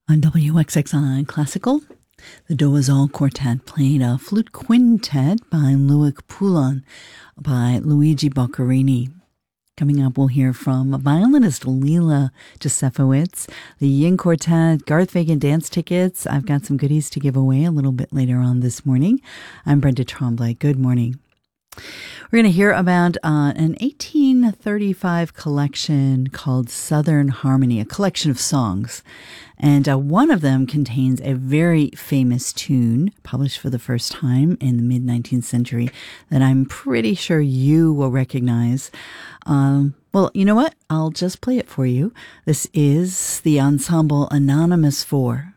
On WXXI Classical, the Doazal Quartet played a flute quintet by Loic Poulin by Luigi Boccherini. Coming up, we'll hear from violinist Lila Josefowicz, the Yin Quartet, Garth Fagan dance tickets. I've got some goodies to give away a little bit later on this morning. I'm Brenda Tremblay. Good morning. We're going to hear about an 1835 collection called Southern Harmony, a collection of songs. And one of them contains a very famous tune published for the first time in the mid-19th century that I'm pretty sure you will recognize. Well, you know what? I'll just play it for you. This is the ensemble Anonymous 4.